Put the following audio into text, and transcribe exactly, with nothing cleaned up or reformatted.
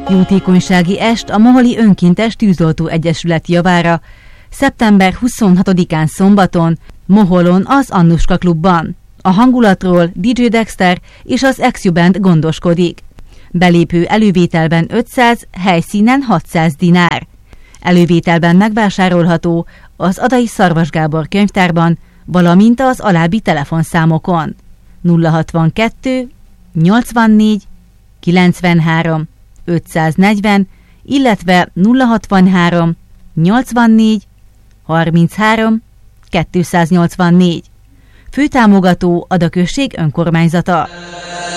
Jótékonysági est a Moholi Önkéntes Tűzoltó Egyesület javára szeptember huszonhatodikán szombaton Moholon az Annuska klubban. A hangulatról dé dzsé Dexter és az Exu Band gondoskodik. Belépő elővételben ötszáz, helyszínen hatszáz dinár. Elővételben megvásárolható az Adai Szarvas Gábor könyvtárban, valamint az alábbi telefonszámokon nulla hatvankettő, nyolcvannégy, kilencvenhárom, ötszáznegyven, illetve nulla hatvanhárom, nyolcvannégy, harminchárom, kétszáznyolcvannégy. Főtámogató Ada község önkormányzata.